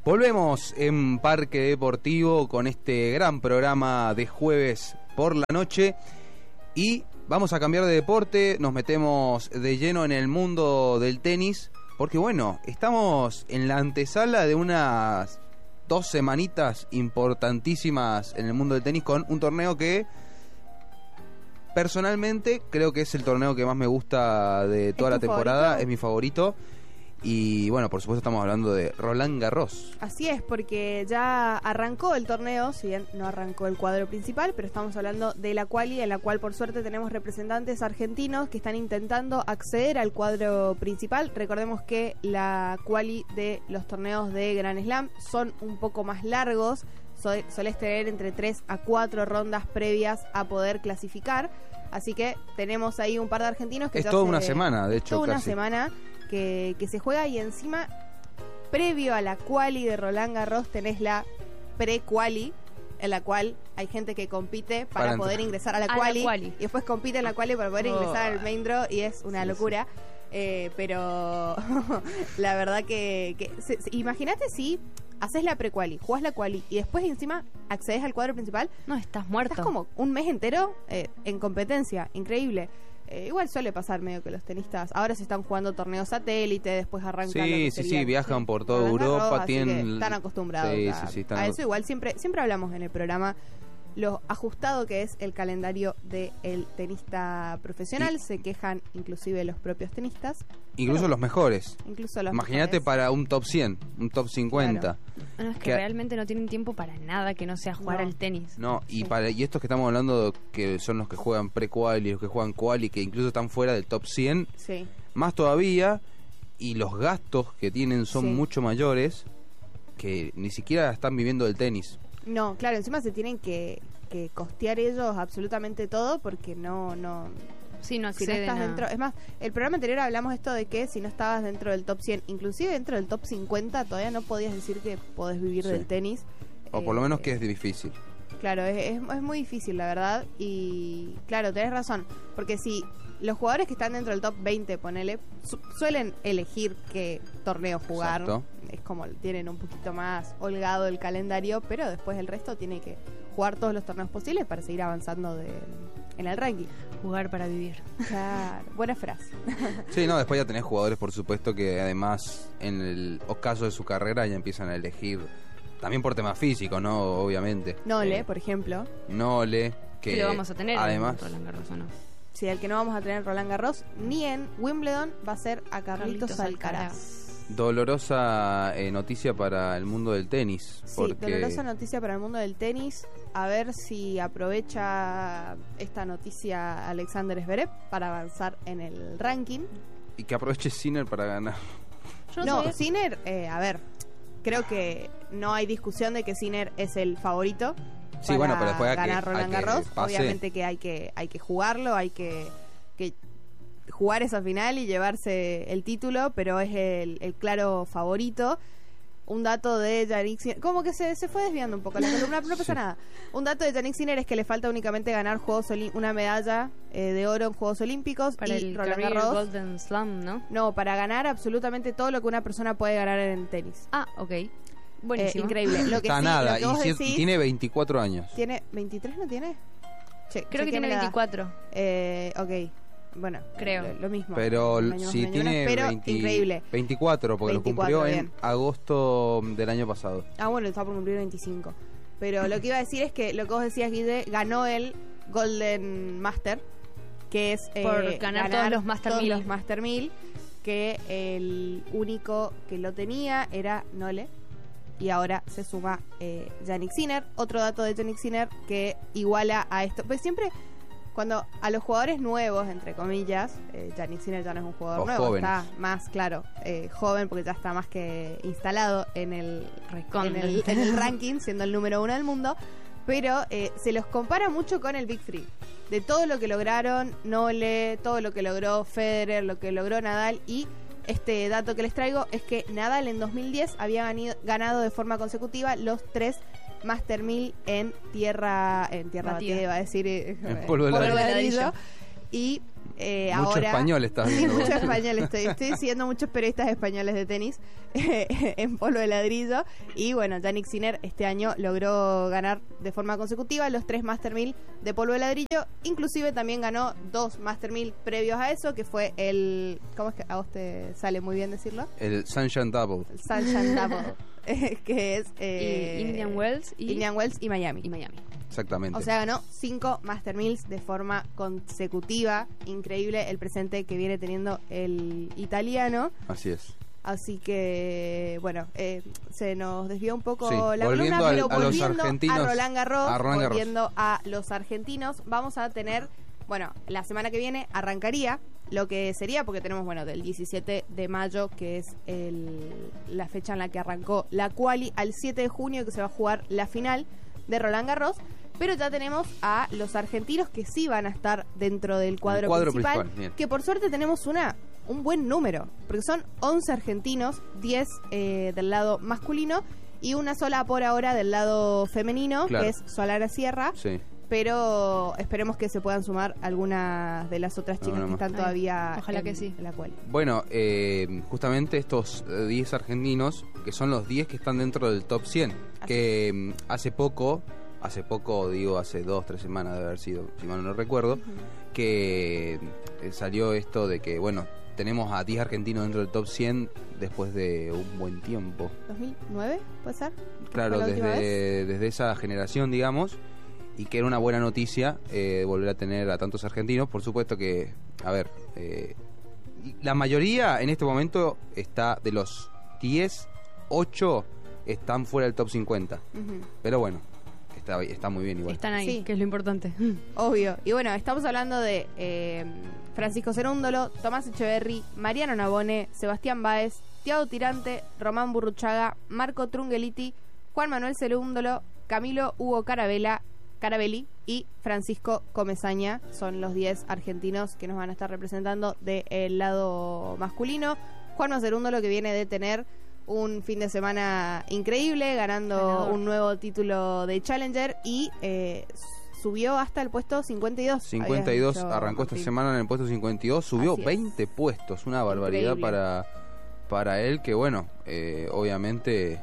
Volvemos en Parque Deportivo con este gran programa de jueves por la noche y vamos a cambiar de deporte, nos metemos de lleno en el mundo del tenis porque bueno, estamos en la antesala de unas 2 semanitas importantísimas en el mundo del tenis con un torneo que personalmente creo que es el torneo que más me gusta de toda la temporada, favorito? Es mi favorito. Y bueno, por supuesto estamos hablando de Roland Garros. Así es, porque ya arrancó el torneo, si bien no arrancó el cuadro principal, pero estamos hablando de la quali, en la cual por suerte tenemos representantes argentinos que están intentando acceder al cuadro principal. Recordemos que la quali de los torneos de Grand Slam son un poco más largos, solés tener entre 3 a 4 rondas previas a poder clasificar, así que tenemos ahí un par de argentinos que es ya toda una semana, de hecho. Toda una casi. semana que se juega y encima, previo a la quali de Roland Garros, tenés la pre-quali, en la cual hay gente que compite para poder ingresar a la quali, y después compite en la quali para poder ingresar al main draw, y es una locura. Pero la verdad que imagínate si haces la pre-quali, jugás la quali y después encima accedes al cuadro principal. No, estás muerto. Estás como un mes entero en competencia, increíble. Igual suele pasar medio que los tenistas ahora se están jugando torneos satélite, después arrancan Sí, viajan por toda Europa, Garros, tienen... están acostumbrados a eso. Igual siempre hablamos en el programa lo ajustado que es el calendario del tenista profesional. Se quejan inclusive los propios tenistas, incluso los mejores. Imagínate para un top 100, un top 50. Claro. No, es que realmente no tienen tiempo para nada que no sea jugar al tenis. No, y estos que estamos hablando, que son los que juegan pre-quali, los que juegan quali, que incluso están fuera del top 100, más todavía, y los gastos que tienen son mucho mayores, que ni siquiera están viviendo del tenis. No, claro, encima se tienen que costear ellos absolutamente todo, porque no Sí, no si no estás dentro. Es más, el programa anterior hablamos esto de que si no estabas dentro del top 100, inclusive dentro del top 50, todavía no podías decir que podés vivir del tenis. O por lo menos que es difícil. Claro, es muy difícil, la verdad. Y claro, tenés razón, porque si los jugadores que están dentro del top 20, ponele, suelen elegir qué torneo jugar. Exacto. Es como tienen un poquito más holgado el calendario, pero después el resto tiene que jugar todos los torneos posibles para seguir avanzando en el ranking. Jugar para vivir. Claro, buena frase. Sí, no, después ya tenés jugadores, por supuesto, que además en el ocaso de su carrera ya empiezan a elegir, también por temas físicos, ¿no? Obviamente. Nole, por ejemplo. Nole, que lo vamos a tener además en Roland Garros, ¿o no? Sí, el que no vamos a tener en Roland Garros ni en Wimbledon va a ser a Carlitos Alcaraz. Dolorosa noticia para el mundo del tenis. Sí, porque... dolorosa noticia para el mundo del tenis. A ver si aprovecha esta noticia Alexander Zverev para avanzar en el ranking. Y que aproveche Sinner para ganar. Sinner, a ver, creo que no hay discusión de que Sinner es el favorito. Sí, bueno, pero después ganar Roland Garros. Obviamente que hay que jugarlo, hay que jugar esa final y llevarse el título, pero es el claro favorito. Un dato de Jannik Sinner, como que se fue desviando un poco la columna, pero no pasa nada. Un dato de Jannik Sinner es que le falta únicamente ganar una medalla de oro en Juegos Olímpicos para y el Roland Career Garros. Golden Slam, ¿no? No, para ganar absolutamente todo lo que una persona puede ganar en el tenis. Ah, ok. Buenísimo. Increíble. Lo que está sí, nada, lo que vos decís, tiene 24 años. ¿Tiene 23 no tiene? Creo que tiene 24. Ok. Bueno, creo lo mismo. Pero si tiene pero increíble. 24, porque 24, lo cumplió bien. en agosto del año pasado. Ah, bueno, está por cumplir 25. Pero lo que iba a decir es que lo que vos decías, Guille, ganó el Golden Master, que es por ganar todos los Master 1000, que el único que lo tenía era Nole. Y ahora se suma Jannik Sinner. Otro dato de Jannik Sinner que iguala a esto. Pues siempre, cuando a los jugadores nuevos, entre comillas, Jannik Sinner ya no es un jugador nuevo, jóvenes. está más, claro, joven, porque ya está más que instalado en el ranking, siendo el número 1 del mundo. Pero se los compara mucho con el Big Three. De todo lo que lograron Nole, todo lo que logró Federer, lo que logró Nadal. Y este dato que les traigo es que Nadal en 2010 había ganado de forma consecutiva los 3 Master 1000 en tierra batida, iba a decir, en polvo de ladrillo. Y Mucho ahora, español estás sí, viendo. mucho español estoy siguiendo muchos periodistas españoles de tenis en polvo de ladrillo. Y bueno, Jannik Sinner este año logró ganar de forma consecutiva los 3 Master 1000 de polvo de ladrillo. Inclusive también ganó 2 Master 1000 previos a eso, que fue el... ¿Cómo es que a vos te sale muy bien decirlo? El Sunshine Double. El Sunshine Double. Que es... Indian Wells y Miami. Exactamente. O sea, ganó 5 Master 1000 de forma consecutiva. Increíble el presente que viene teniendo el italiano. Así es. Así que, bueno, se nos desvió un poco Sí, la volviendo columna, pero a los volviendo argentinos, a Roland Garros, a Roland Garros. volviendo a los argentinos, vamos a tener, bueno, la semana que viene arrancaría lo que sería, porque tenemos, bueno, del 17 de mayo, que es la fecha en la que arrancó la quali, al 7 de junio, que se va a jugar la final de Roland Garros. Pero ya tenemos a los argentinos que sí van a estar dentro del cuadro principal, bien. que por suerte tenemos un buen número, porque son 11 argentinos, 10 del lado masculino y una sola por ahora del lado femenino, Claro. que es Solana Sierra. Sí. Pero esperemos que se puedan sumar algunas de las otras chicas Alguna que más. están todavía Ojalá que sí. en la cual. Bueno, justamente estos 10 argentinos, que son los 10 que están dentro del top 100, que hace poco, digo, hace 2-3 semanas de haber sido, si mal no recuerdo, que salió esto de que, bueno, tenemos a 10 argentinos dentro del top 100 después de un buen tiempo. ¿2009 puede ser? Claro, ¿Fue la última vez? desde esa generación, digamos, y que era una buena noticia volver a tener a tantos argentinos. Por supuesto que, a ver, la mayoría en este momento está de los 10, 8 están fuera del top 50. Ujú. Pero bueno, está muy bien igual. Están ahí, Sí. que es lo importante. Obvio. Y bueno, estamos hablando de Francisco Cerúndolo, Tomás Echeverry, Mariano Navone, Sebastián Báez, Thiago Tirante, Román Burruchaga, Marco Trungeliti, Juan Manuel Cerúndolo, Camilo Hugo Carabelli y Francisco Comesaña. Son los 10 argentinos que nos van a estar representando del lado masculino. Juan Cerúndolo, que viene de tener un fin de semana increíble, ganando Ganador. un nuevo título de Challenger y subió hasta el puesto 52. 52, Habías dicho, arrancó esta Martín. semana en el puesto 52, subió Así es. 20 puestos, una barbaridad Increíble. para él, que bueno, obviamente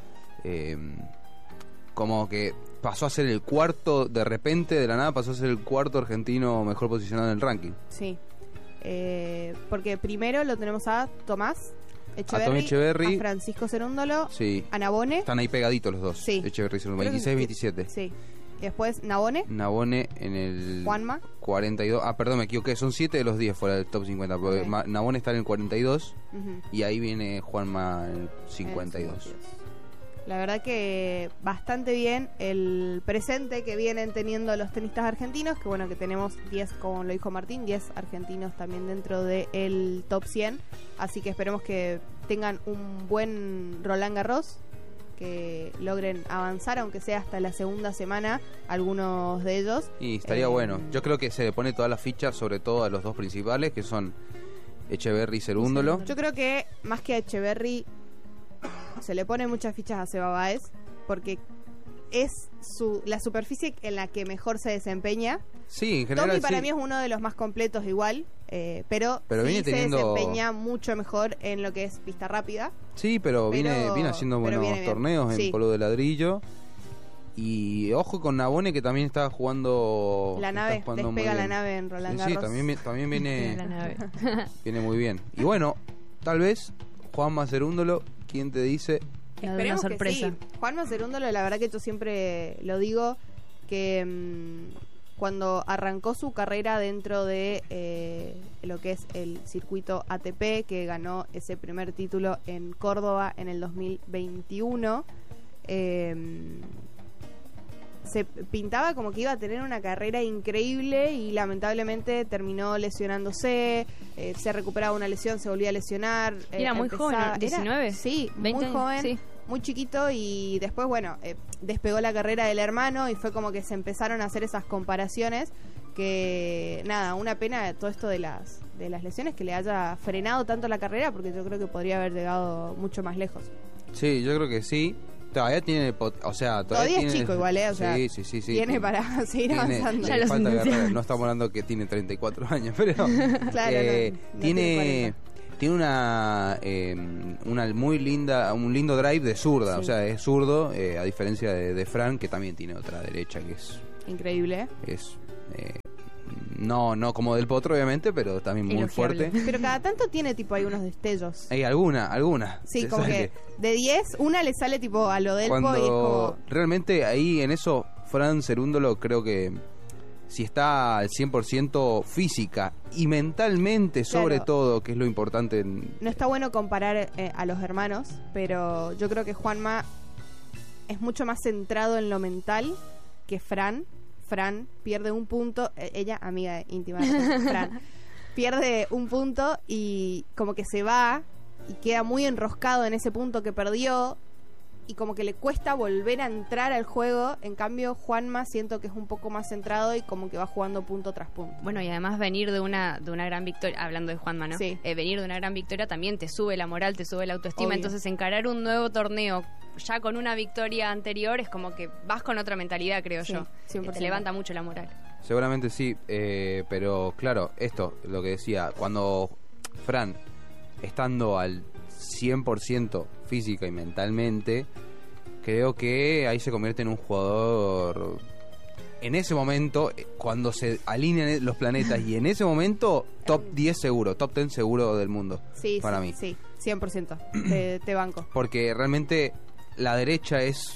como que pasó a ser el cuarto, de repente, de la nada, pasó a ser el cuarto argentino mejor posicionado en el ranking. Sí. Porque primero lo tenemos a Tomás Echeverry, Tomás Echeverry. a Francisco Cerúndolo, Sí, a Navone. están ahí pegaditos los dos. Sí. Echeverry, Creo que 26-27. Sí. Y después Navone, Navone en el Juanma. 42. Ah, perdón, me equivoqué. Son 7 de los 10 fuera del top 50. Porque Ok. Navone está en el 42 Ujú. y ahí viene Juanma en el 52. La verdad que bastante bien el presente que vienen teniendo los tenistas argentinos, que bueno, que tenemos 10, como lo dijo Martín, 10 argentinos también dentro del top 100, así que esperemos que tengan un buen Roland Garros, que logren avanzar, aunque sea hasta la segunda semana, algunos de ellos. Y estaría bueno. Yo creo que se le pone todas las fichas, sobre todo a los dos principales, que son Echeverry y Cerúndolo. Yo creo que más que a Echeverry se le pone muchas fichas a Seba Báez, porque es la superficie en la que mejor se desempeña. Sí, en general Tommy para sí. mí es uno de los más completos igual, pero sí viene teniendo- se desempeña mucho mejor en lo que es pista rápida. Sí, pero viene haciendo pero buenos viene bien. torneos Sí. en polvo de ladrillo. Y ojo con Navone, que también está jugando. La está nave, jugando muy despega la bien. nave en Roland Sí, Garros. también viene, La nave. viene muy bien. Y bueno, tal vez Juanma Cerúndolo, ¿quién te dice? La de una Esperemos que sorpresa. sí. Juanma Cerúndolo, la verdad que yo siempre lo digo, que cuando arrancó su carrera dentro de lo que es el circuito ATP, que ganó ese primer título en Córdoba en el 2021, se pintaba como que iba a tener una carrera increíble y lamentablemente terminó lesionándose, se recuperaba una lesión, se volvía a lesionar. Y era muy joven, ¿no? 19, sí, 20 muy años, joven, sí. muy chiquito, y después, bueno, despegó la carrera del hermano y fue como que se empezaron a hacer esas comparaciones que, nada, una pena todo esto de las lesiones, que le haya frenado tanto la carrera, porque yo creo que podría haber llegado mucho más lejos. Sí, yo creo que sí. Todavía tiene, o sea, Todavía tiene, es chico igual, o sea, sí. tiene para seguir avanzando. Ya lo falta sentenciaron. carrera. No estamos hablando que tiene 34 años, pero Claro, no tiene una muy linda, un lindo drive de zurda, Sí. o sea, es zurdo, a diferencia de Fran, que también tiene otra derecha que Increíble. es no como Del Potro, obviamente, pero también muy Elogiable. fuerte. Pero cada tanto tiene tipo ahí unos destellos. Hay alguna. Sí, se como sale. que de 10, una le sale tipo a lo Delpo y es Cuando como... realmente ahí en eso, Fran Cerúndolo creo que si está al 100% física y mentalmente sobre Claro. todo, que es lo importante No está bueno comparar a los hermanos, pero yo creo que Juanma es mucho más centrado en lo mental que Fran. Fran pierde un punto, ella, amiga íntima de Fran, pierde un punto y como que se va y queda muy enroscado en ese punto que perdió y como que le cuesta volver a entrar al juego. En cambio, Juanma siento que es un poco más centrado y como que va jugando punto tras punto. Bueno, y además venir de una gran victoria, hablando de Juanma, ¿no? Sí. Venir de una gran victoria también te sube la moral, te sube la autoestima. Obvio. Entonces, encarar un nuevo torneo ya con una victoria anterior es como que vas con otra mentalidad, creo Sí, yo. 100%. Te levanta mucho la moral. Seguramente sí, pero claro, esto, lo que decía, cuando Fran, estando al 100% física y mentalmente, creo que ahí se convierte en un jugador, en ese momento, cuando se alinean los planetas, y en ese momento, top 10 seguro, top 10 seguro del mundo, Sí, para sí, mí. sí, 100%. Te banco. Porque realmente la derecha es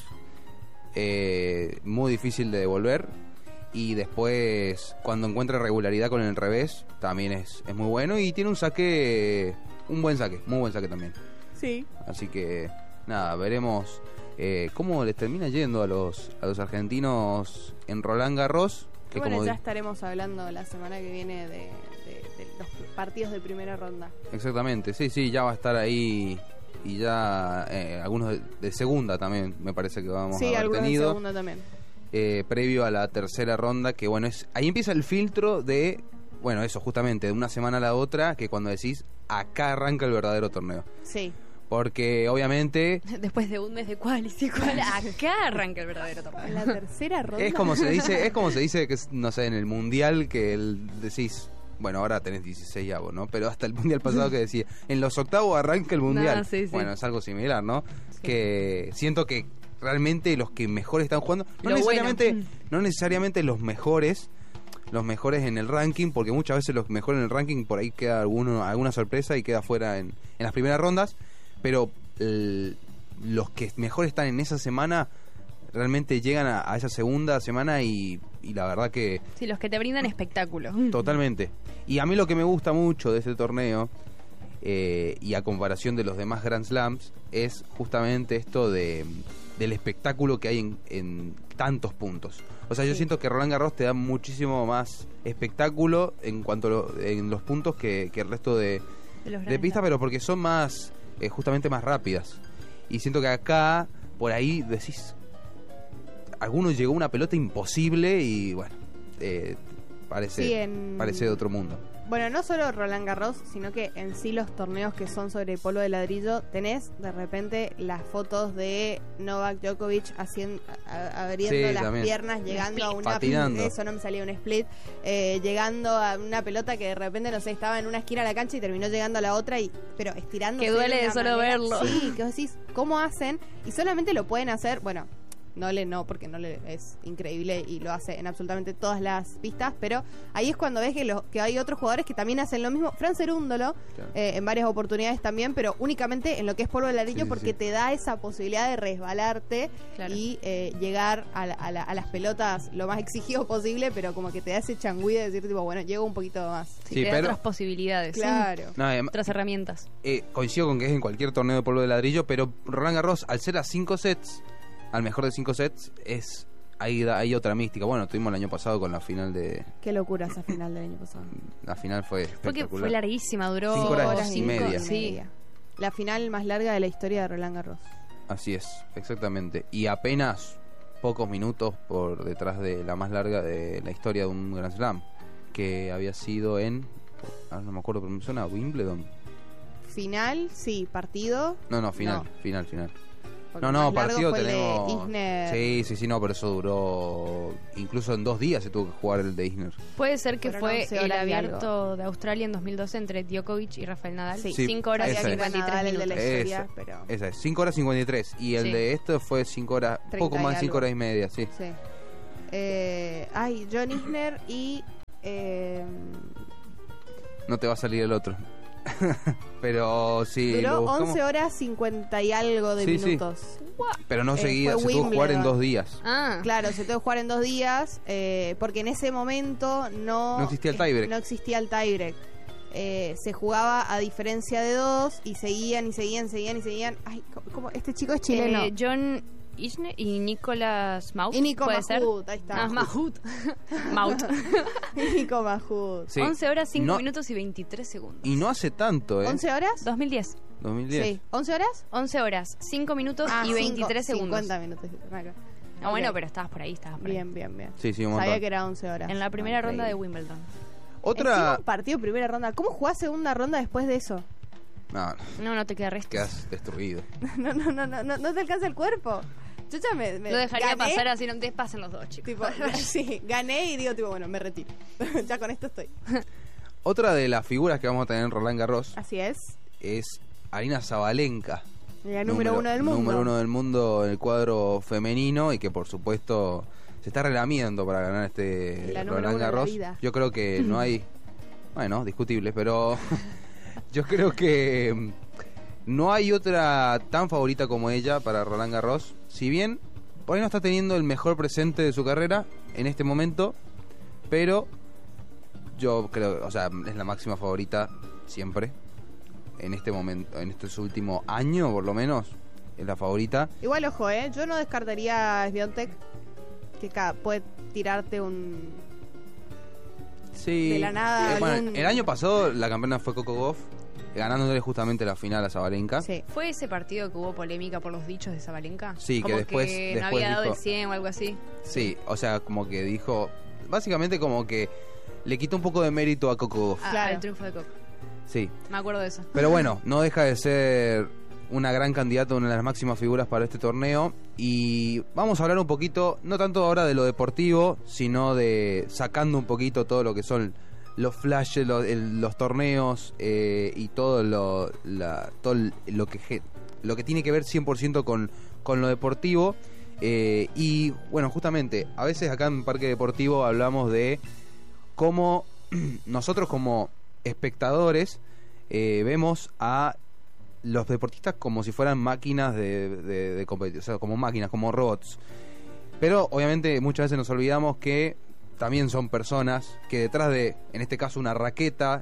muy difícil de devolver, y después cuando encuentra regularidad con el revés también es muy bueno, y tiene un saque, un buen saque, muy buen saque también. Sí. Así que nada, veremos cómo les termina yendo a los argentinos en Roland Garros, que Bueno, como ya estaremos hablando la semana que viene de los partidos de primera ronda. exactamente, sí, ya va a estar ahí, y ya algunos de segunda también me parece que vamos a Sí, haber algunos de tenido. segunda también. Previo a la tercera ronda, que bueno, ahí empieza el filtro de, bueno, eso, justamente, de una semana a la otra, que cuando decís, acá arranca el verdadero torneo. Sí. Porque obviamente Después de un mes de qualis y acá arranca el verdadero torneo. En la tercera ronda. es como se dice que no sé, en el mundial, que decís, bueno, ahora tenés 16 avos, ¿no? Pero hasta el mundial pasado que decía, en los octavos arranca el mundial. No, sí. Bueno, es algo similar, ¿no? Sí. Que siento que realmente los que mejor están jugando, no Lo necesariamente los mejores en el ranking, porque muchas veces los mejores en el ranking por ahí queda alguna sorpresa y queda fuera en las primeras rondas, pero los que mejor están en esa semana realmente llegan a esa segunda semana, y la verdad que Sí, los que te brindan espectáculo. totalmente. Y a mí lo que me gusta mucho de este torneo, y a comparación de los demás Grand Slams, es justamente esto del espectáculo que hay en tantos puntos. O sea, yo Sí. siento que Roland Garros te da muchísimo más espectáculo en cuanto en los puntos que el resto de pista, pero porque son más, justamente más rápidas. Y siento que acá, por ahí decís, algunos llegó una pelota imposible y bueno, parece de otro mundo. Bueno, no solo Roland Garros, sino que en sí los torneos que son sobre polvo de ladrillo, tenés de repente las fotos de Novak Djokovic abriendo Sí, las también. piernas, llegando a una... Patinando. Eso no me salía un split. Llegando a una pelota que de repente, no sé, estaba en una esquina de la cancha y terminó llegando a la otra, pero estirando. Que duele de solo verlo. Sí, que vos decís, ¿cómo hacen? Y solamente lo pueden hacer, bueno... porque Nole es increíble y lo hace en absolutamente todas las pistas, pero ahí es cuando ves que hay otros jugadores que también hacen lo mismo. Fran Cerúndolo, Claro. en varias oportunidades también, pero únicamente en lo que es polvo de ladrillo, Sí, porque sí. te da esa posibilidad de resbalarte Claro. y llegar a las pelotas lo más exigido posible, pero como que te da ese changüí de decir, tipo, bueno, llego un poquito más. Sí, Sí, te da pero- otras posibilidades. Claro. No, Otras herramientas. coincido con que es en cualquier torneo de polvo de ladrillo, pero Roland Garros, al ser a 5 sets, al mejor de 5 sets, hay otra mística. Bueno, tuvimos el año pasado con la final Qué locura esa final del año pasado. La final fue Porque espectacular. fue larguísima, duró 5 horas y media. Sí. La final más larga de la historia de Roland Garros. Así es, exactamente. Y apenas pocos minutos por detrás de la más larga de la historia de un Grand Slam, que había sido no me acuerdo cómo suena, Wimbledon. Final, sí, partido. No, final, No. final. porque No, el más largo partido fue tenemos. el de Isner. Sí, no, pero eso duró. Incluso en 2 días se tuvo que jugar el de Isner. Puede ser que Fueron fue 11 el horas y abierto de Australia en 2012 entre Djokovic y Rafael Nadal. Sí. 5 horas y ese es. 53 Nadal, el de minutos. la historia, pero... Esa es, 5 horas 53. Y el Sí. de esto fue 5 horas, 30 poco más y de 5 algo. horas y media, sí. Sí. John Isner y... No te va a salir el otro. Pero sí. duró lo buscamos. 11 horas 50 y algo de Sí, sí. minutos. Pero no fue seguía, se tuvo que jugar en Wimbledon. 2 días. Ah, Claro, se tuvo que jugar en 2 días porque en ese momento no existía el tiebreak. No existía el tiebreak. Se jugaba a diferencia de 2 y seguían. Ay, ¿cómo? Este chico es chileno. John Isner y Nicolas Maut. Y Nico ¿puede ser? Mahut, ahí está. Ah, Mahut. Maut. Nico Mahut. Sí. 11 horas, 5 No- minutos y 23 segundos. Y no hace tanto, ¿eh? ¿11 horas? 2010. 2010. Sí. ¿11 horas? 11 horas, 5 minutos y 23 segundos. 50 minutos. Ah, bueno, Ok. pero estabas por ahí, estabas por ahí. Bien. Sí, un montón. Sabía que era 11 horas. En la primera ronda de Increíble. Wimbledon. Encima Otra. un partido primera ronda. ¿Cómo jugás segunda ronda después de eso? No, No te queda resto. quedas destruido. No te alcanza el cuerpo. Yo ya me Lo dejaría gané, pasar así, no te pasen los dos, chicos. Tipo, sí, gané y digo, tipo, bueno, me retiro. Ya con esto estoy. Otra de las figuras que vamos a tener en Roland Garros Así es. es Aryna Sabalenka. La número 1 del mundo. Número 1 del mundo en el cuadro femenino y que por supuesto se está relamiendo para ganar este La número Roland 1 de la Garros. vida. Yo creo que no hay, bueno, discutible, pero yo creo que no hay otra tan favorita como ella para Roland Garros. Si bien por ahí no está teniendo el mejor presente de su carrera en este momento, pero yo creo, o sea, es la máxima favorita siempre. En este momento, en este último año por lo menos, es la favorita. Igual, ojo, yo no descartaría a Swiatek, que puede tirarte un... Sí. De la nada, Bueno, algún- el año pasado la campeona fue Coco Gauff, ganándole justamente la final a Sabalenka. Sí. ¿Fue ese partido que hubo polémica por los dichos de Sabalenka? Sí, que como después- que no después había dado dijo- el 100 o algo así. Sí, o sea, como que dijo, básicamente como que le quitó un poco de mérito a Coco Gauff. Claro. Al triunfo de Coco. Sí. Me acuerdo de eso. Pero bueno, no deja de ser una gran candidata, una de las máximas figuras para este torneo. Y vamos a hablar un poquito, no tanto ahora de lo deportivo, sino de sacando un poquito todo lo que son los flashes, los torneos y todo lo que tiene que ver 100% con lo deportivo. Y bueno, justamente, a veces acá en Parque Deportivo hablamos de cómo nosotros como espectadores vemos a los deportistas como si fueran máquinas de competición, o sea, como máquinas, como robots. Pero obviamente muchas veces nos olvidamos que también son personas, que detrás de, en este caso, una raqueta,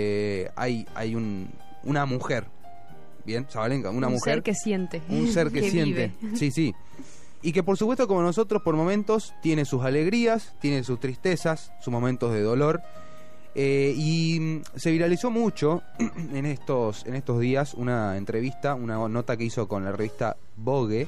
hay una mujer. Bien, Sabalenka, una un mujer. ser que siente. Un ser que siente. vive. Sí, sí. Y que por supuesto, como nosotros, por momentos tiene sus alegrías, tiene sus tristezas, sus momentos de dolor. Y se viralizó mucho en estos días una entrevista, una nota que hizo con la revista Vogue,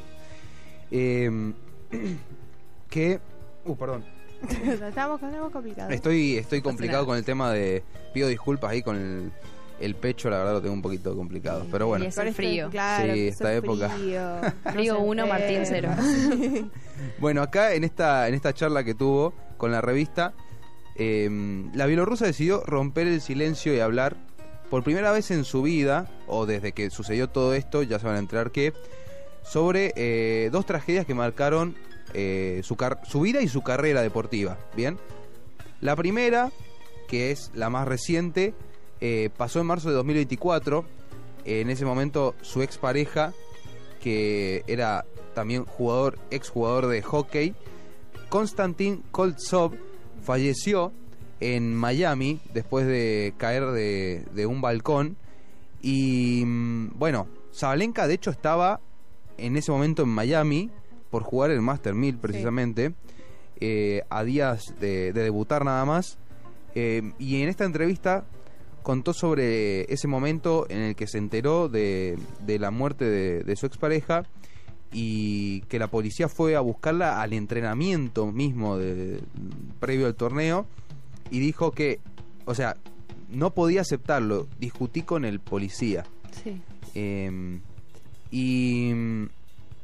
que... perdón. Estamos complicados. Estoy complicado nada. con el tema de... Pido disculpas ahí con el pecho, la verdad lo tengo un poquito complicado. Pero bueno. Y es Con el este- frío. Claro, Sí, que esta sos época. Frío, Frío no se 1, Martín enferma. 0. Bueno, acá en esta charla que tuvo con la revista, la bielorrusa decidió romper el silencio y hablar por primera vez en su vida, o desde que sucedió todo esto, ya se van a enterar que, sobre 2 tragedias que marcaron su vida y su carrera deportiva. Bien, la primera, que es la más reciente, pasó en marzo de 2024. En ese momento su expareja, que era también exjugador de hockey, Konstantin Koltsov, falleció en Miami después de caer de un balcón. Y bueno, Sabalenka de hecho estaba en ese momento en Miami por jugar el Master 1000 precisamente, a días de debutar nada más. Y en esta entrevista contó sobre ese momento en el que se enteró de la muerte de su expareja y que la policía fue a buscarla al entrenamiento mismo previo al torneo, y dijo que, o sea, no podía aceptarlo, discutí con el policía. Sí. Y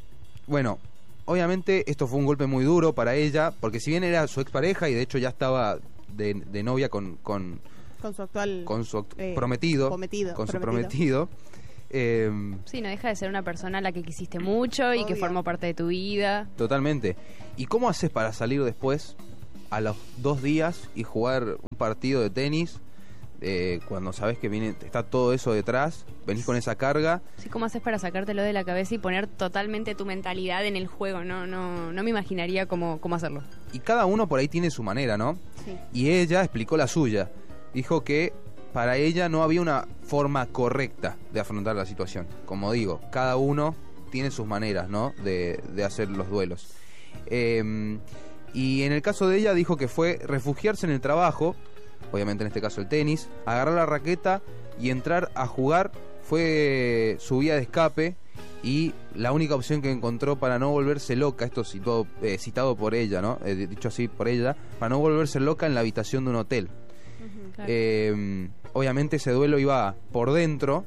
bueno, obviamente esto fue un golpe muy duro para ella, porque si bien era su expareja y de hecho ya estaba de novia con su actual prometido, prometido. su prometido. Sí, no deja de ser una persona a la que quisiste mucho y que formó parte de tu vida. Totalmente. ¿Y cómo haces para salir después, a los 2 días, y jugar un partido de tenis, cuando sabes que está todo eso detrás, venís con esa carga? Sí, ¿cómo haces para sacártelo de la cabeza y poner totalmente tu mentalidad en el juego? No me imaginaría cómo hacerlo. Y cada uno por ahí tiene su manera, ¿no? Sí. Y ella explicó la suya. Dijo que para ella no había una forma correcta de afrontar la situación. Como digo, cada uno tiene sus maneras, ¿no?, de hacer los duelos. Y en el caso de ella dijo que fue refugiarse en el trabajo, obviamente en este caso el tenis, agarrar la raqueta y entrar a jugar fue su vía de escape y la única opción que encontró para no volverse loca, esto citado por ella, ¿no?, dicho así por ella, para no volverse loca en la habitación de un hotel. Claro. Obviamente ese duelo iba por dentro,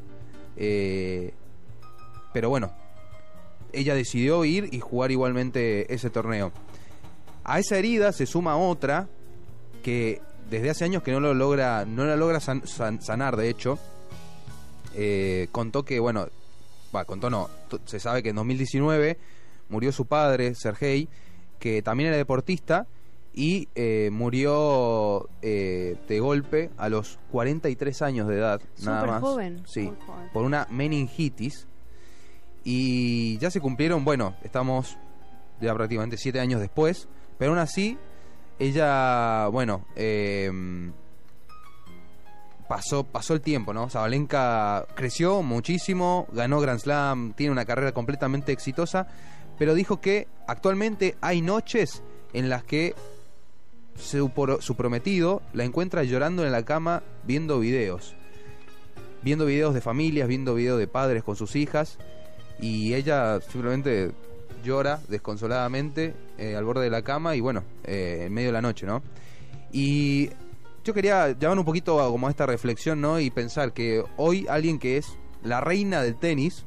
pero bueno, ella decidió ir y jugar igualmente ese torneo. A esa herida se suma otra que desde hace años que no la logra sanar, de hecho. Contó que, bueno, se sabe que en 2019 murió su padre, Sergei, que también era deportista, y murió de golpe a los 43 años de edad, nada más. Joven. Sí, Muy joven. por una meningitis. Y ya se cumplieron, bueno, estamos ya prácticamente 7 años después, pero aún así ella, bueno, pasó el tiempo, ¿no? Sabalenka creció muchísimo, ganó Grand Slam, tiene una carrera completamente exitosa, pero dijo que actualmente hay noches en las que su prometido la encuentra llorando en la cama viendo videos de familias, viendo videos de padres con sus hijas, y ella simplemente llora desconsoladamente al borde de la cama y bueno, en medio de la noche, ¿no? Y yo quería llevar un poquito como a esta reflexión, ¿no? Y pensar que hoy alguien que es la reina del tenis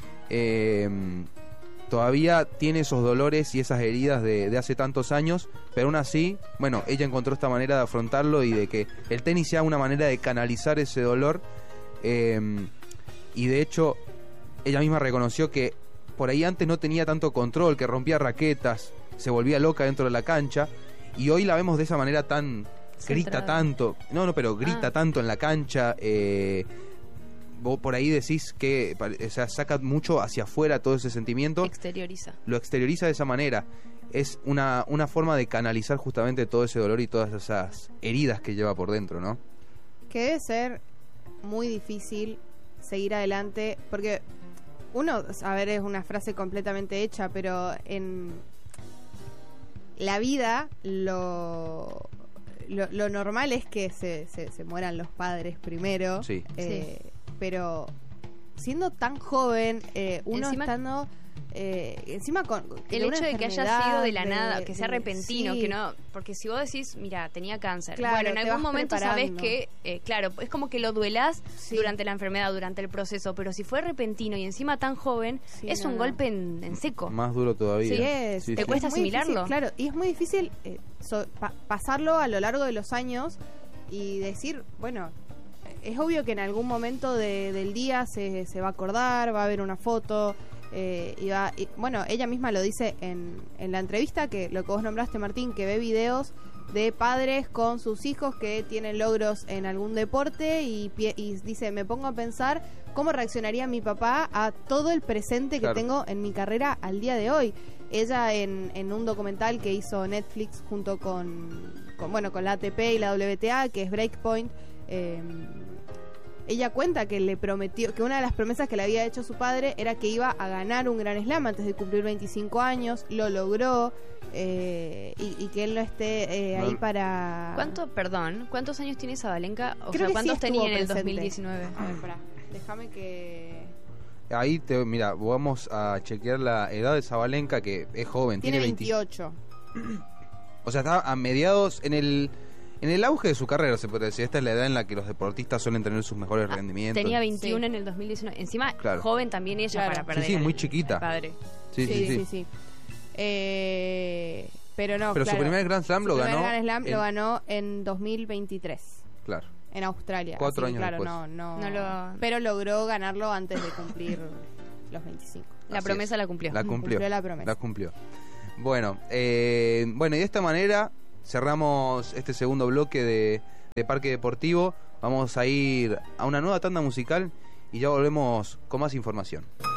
todavía tiene esos dolores y esas heridas de hace tantos años, pero aún así, bueno, ella encontró esta manera de afrontarlo y de que el tenis sea una manera de canalizar ese dolor, y de hecho ella misma reconoció que por ahí antes no tenía tanto control, que rompía raquetas, se volvía loca dentro de la cancha, y hoy la vemos de esa manera tan... grita tanto, pero grita tanto en la cancha, vos por ahí decís que, o sea, saca mucho hacia afuera todo ese sentimiento. Lo exterioriza de esa manera. Es una forma de canalizar justamente todo ese dolor y todas esas heridas que lleva por dentro, ¿no? Que debe ser muy difícil seguir adelante, porque uno, a ver, es una frase completamente hecha, pero en la vida lo normal es que se mueran los padres primero. Sí. Pero siendo tan joven, uno Encima, estando encima con el hecho de que haya sido de la nada, que sea repentino, sí. que no, porque si vos decís, mira, tenía cáncer, Claro, bueno, en te algún vas momento sabés preparando. que, claro, es como que lo duelás Sí. durante la enfermedad, durante el proceso, pero si fue repentino y encima tan joven, Sí, es no, un no. golpe en seco. Más duro todavía. Sí, es. Te cuesta Es muy difícil, asimilarlo. claro, y es muy difícil pasarlo a lo largo de los años y decir, bueno, es obvio que en algún momento del día se va a acordar, va a haber una foto, y bueno, ella misma lo dice en la entrevista, que lo que vos nombraste, Martín, que ve videos de padres con sus hijos que tienen logros en algún deporte y dice, me pongo a pensar cómo reaccionaría mi papá a todo el presente que Claro. tengo en mi carrera al día de hoy. Ella en un documental que hizo Netflix junto con la ATP y la WTA, que es Breakpoint, ella cuenta que le prometió, que una de las promesas que le había hecho su padre era que iba a ganar un Grand Slam antes de cumplir 25 años, lo logró, y que él no esté ahí para... ¿Cuántos años tiene Sabalenka? O Creo sea, que ¿cuántos sí tenía en el estuvo presente. 2019? A ver, pará, déjame que... Ahí, mira, vamos a chequear la edad de Sabalenka, que es joven, Tiene 20. 28. O sea, está a mediados, en el auge de su carrera, se puede decir. Esta es la edad en la que los deportistas suelen tener sus mejores rendimientos. Tenía 21 Sí. en el 2019. Encima, Claro. joven también ella Claro. para perder. Sí, muy al chiquita. padre. Sí. Pero no, Pero claro, su primer Grand Slam lo ganó. Su primer Grand Slam lo ganó en 2023. Claro. En Australia. 4 años claro, después. Pero logró ganarlo antes de cumplir los 25. La promesa la cumplió. La cumplió. La promesa. La cumplió. Bueno, y de esta manera cerramos este segundo bloque de Parque Deportivo. Vamos a ir a una nueva tanda musical y ya volvemos con más información.